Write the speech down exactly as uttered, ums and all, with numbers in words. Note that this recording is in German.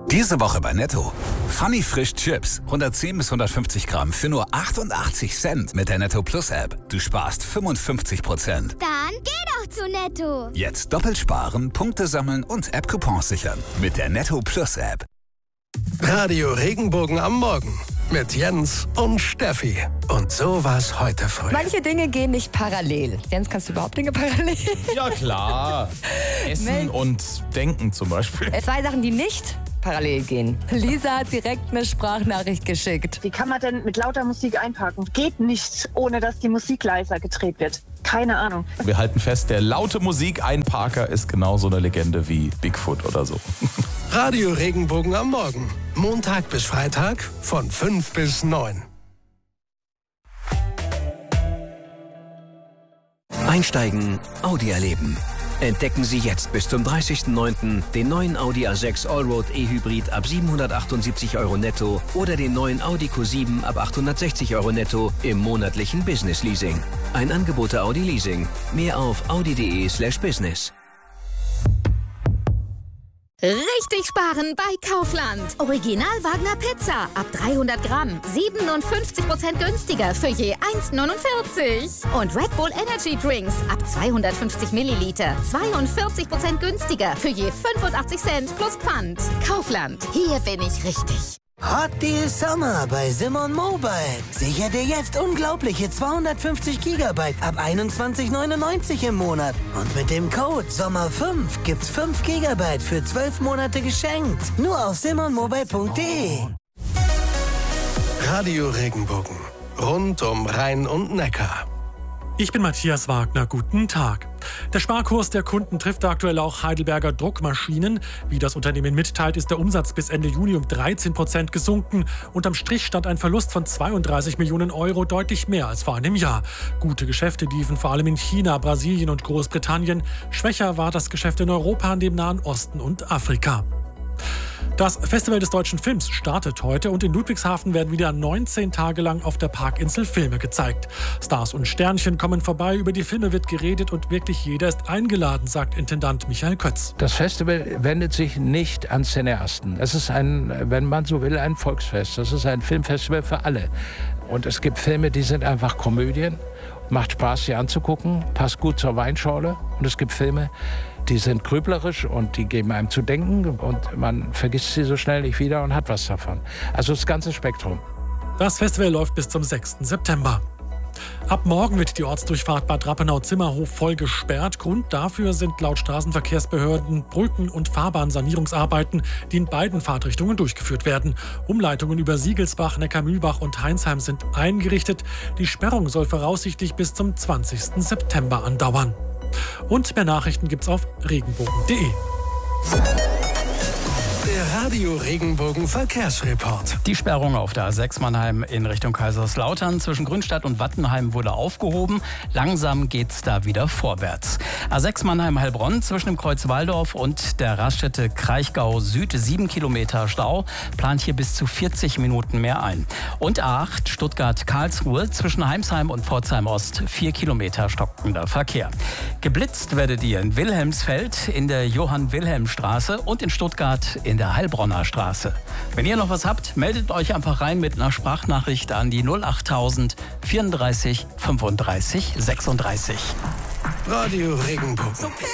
Diese Woche bei Netto. Funny Frisch Chips. hundertzehn bis hundertfünfzig Gramm für nur achtundachtzig Cent mit der Netto Plus App. Du sparst fünfundfünfzig Prozent. Dann geh doch zu Netto. Jetzt doppelt sparen, Punkte sammeln und App-Coupons sichern. Mit der Netto Plus App. Radio Regenbogen am Morgen. Mit Jens und Steffi. Und so war's heute früh. Manche Dinge gehen nicht parallel. Jens, kannst du überhaupt Dinge parallel? Ja, klar. Essen Mel- und Denken zum Beispiel. Zwei Sachen, die nicht parallel gehen. Lisa hat direkt eine Sprachnachricht geschickt. Wie kann man denn mit lauter Musik einparken? Geht nicht, ohne dass die Musik leiser gedreht wird. Keine Ahnung. Wir halten fest, der laute Musik-Einparker ist genauso eine Legende wie Bigfoot oder so. Radio Regenbogen am Morgen. Montag bis Freitag von fünf bis neun. Einsteigen, Audi erleben. Entdecken Sie jetzt bis zum dreißigsten neunten den neuen Audi A sechs Allroad E-Hybrid ab siebenhundertachtundsiebzig Euro netto oder den neuen Audi Q sieben ab achthundertsechzig Euro netto im monatlichen Business Leasing. Ein Angebot der Audi Leasing. Mehr auf audi.de slash business. Richtig sparen bei Kaufland. Original Wagner Pizza ab dreihundert Gramm. siebenundfünfzig Prozent günstiger für je eins neunundvierzig. Und Red Bull Energy Drinks ab zweihundertfünfzig Milliliter. zweiundvierzig Prozent günstiger für je fünfundachtzig Cent plus Pfand. Kaufland. Hier bin ich richtig. Hot Deal Sommer bei Simon Mobile. Sicher dir jetzt unglaubliche zweihundertfünfzig Gigabyte ab einundzwanzig neunundneunzig im Monat. Und mit dem Code Sommer fünf gibt's fünf Gigabyte für zwölf Monate geschenkt. Nur auf simon mobile punkt de. Radio Regenbogen. Rund um Rhein und Neckar. Ich bin Matthias Wagner, guten Tag. Der Sparkurs der Kunden trifft aktuell auch Heidelberger Druckmaschinen. Wie das Unternehmen mitteilt, ist der Umsatz bis Ende Juni um dreizehn Prozent gesunken. Unterm Strich stand ein Verlust von zweiunddreißig Millionen Euro, deutlich mehr als vor einem Jahr. Gute Geschäfte liefen vor allem in China, Brasilien und Großbritannien. Schwächer war das Geschäft in Europa, dem Nahen Osten und Afrika. Das Festival des deutschen Films startet heute und in Ludwigshafen werden wieder neunzehn Tage lang auf der Parkinsel Filme gezeigt. Stars und Sternchen kommen vorbei, über die Filme wird geredet und wirklich jeder ist eingeladen, sagt Intendant Michael Kötz. Das Festival wendet sich nicht an Cineasten. Es ist ein, wenn man so will, ein Volksfest. Das ist ein Filmfestival für alle. Und es gibt Filme, die sind einfach Komödien. Macht Spaß, sie anzugucken, passt gut zur Weinschorle. Und es gibt Filme, die sind grüblerisch und die geben einem zu denken. Und man vergisst sie so schnell nicht wieder und hat was davon. Also das ganze Spektrum. Das Festival läuft bis zum sechsten September. Ab morgen wird die Ortsdurchfahrt Bad Rappenau-Zimmerhof voll gesperrt. Grund dafür sind laut Straßenverkehrsbehörden Brücken- und Fahrbahnsanierungsarbeiten, die in beiden Fahrtrichtungen durchgeführt werden. Umleitungen über Siegelsbach, Neckarmühlbach und Heinsheim sind eingerichtet. Die Sperrung soll voraussichtlich bis zum zwanzigsten September andauern. Und mehr Nachrichten gibt's auf regenbogen punkt de. Der Radio Regenbogen Verkehrsreport. Die Sperrung auf der A sechs Mannheim in Richtung Kaiserslautern zwischen Grünstadt und Wattenheim wurde aufgehoben. Langsam geht's da wieder vorwärts. A sechs Mannheim-Heilbronn zwischen dem Kreuz Walldorf und der Raststätte Kraichgau Süd sieben Kilometer Stau, plant hier bis zu vierzig Minuten mehr ein. Und A acht Stuttgart-Karlsruhe zwischen Heimsheim und Pforzheim Ost vier Kilometer stockender Verkehr. Geblitzt werdet ihr in Wilhelmsfeld in der Johann-Wilhelm-Straße und in Stuttgart in der Heilbronner Straße. Wenn ihr noch was habt, meldet euch einfach rein mit einer Sprachnachricht an die null achttausend vierunddreißig fünfunddreißig sechsunddreißig. Radio Regenbogen.